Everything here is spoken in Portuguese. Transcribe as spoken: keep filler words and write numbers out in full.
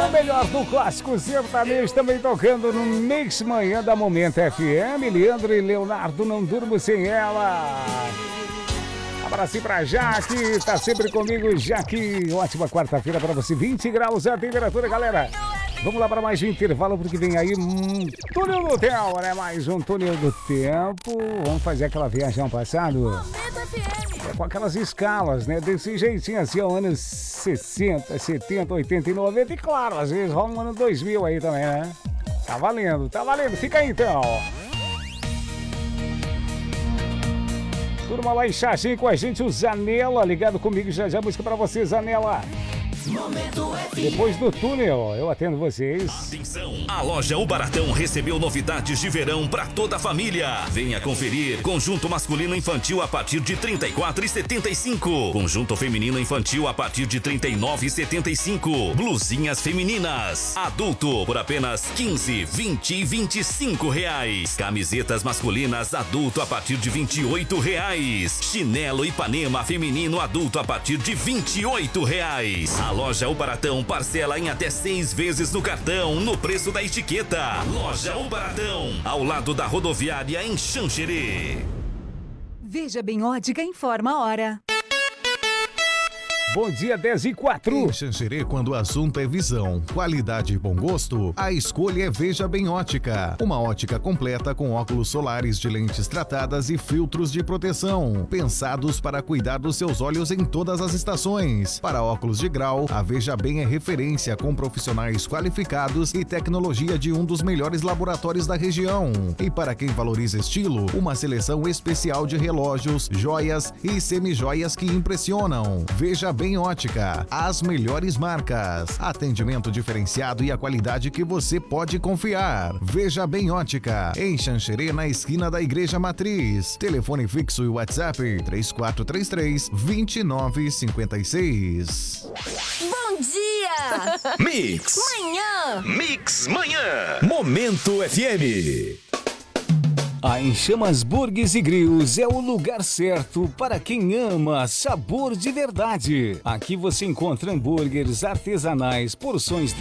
O melhor do clássico sertanejo também tocando no Mix Manhã da Momento F M. Leandro e Leonardo, não durmo sem ela. Abraço pra Jaque, tá sempre comigo, Jaque. Ótima quarta-feira pra você, vinte graus a temperatura, galera. Vamos lá para mais um intervalo, porque vem aí um túnel do tempo, né? Mais um túnel do tempo. Vamos fazer aquela viagem ao passado. É, com aquelas escalas, né? Desse jeitinho assim, ó, anos sessenta, setenta, oitenta e noventa. E claro, às vezes rola um ano dois mil aí também, né? Tá valendo, tá valendo. Fica aí então. Turma lá em Xaxim com a gente, o Zanella, ligado comigo, já já música pra você, Zanella. Depois do túnel, eu atendo vocês. Atenção! A loja O Baratão recebeu novidades de verão para toda a família. Venha conferir. Conjunto masculino infantil a partir de trinta e quatro reais e setenta e cinco centavos. Conjunto feminino infantil a partir de trinta e nove reais e setenta e cinco centavos. Blusinhas femininas. Adulto por apenas quinze, vinte e vinte e cinco reais. Camisetas masculinas adulto a partir de vinte e oito reais. Chinelo Ipanema feminino adulto a partir de vinte e oito reais. A loja O Baratão parcela em até seis vezes no cartão, no preço da etiqueta. Loja O Baratão, ao lado da rodoviária em Xanxerê. Veja Bem Ótica informa a hora. Bom dia, dez e quatro. Em Xanxerê, quando o assunto é visão, qualidade e bom gosto, a escolha é Veja Bem Ótica. Uma ótica completa com óculos solares de lentes tratadas e filtros de proteção, pensados para cuidar dos seus olhos em todas as estações. Para óculos de grau, a Veja Bem é referência com profissionais qualificados e tecnologia de um dos melhores laboratórios da região. E para quem valoriza estilo, uma seleção especial de relógios, joias e semijoias que impressionam. Veja Bem Ótica, as melhores marcas, atendimento diferenciado e a qualidade que você pode confiar. Veja Bem Ótica, em Xanxerê, na esquina da Igreja Matriz. Telefone fixo e WhatsApp três quatro três três, dois nove cinco seis. Bom dia! Mix Manhã! Mix Manhã Momento F M. A Em Chamas Burgues e Grills é o lugar certo para quem ama sabor de verdade. Aqui você encontra hambúrgueres artesanais, porções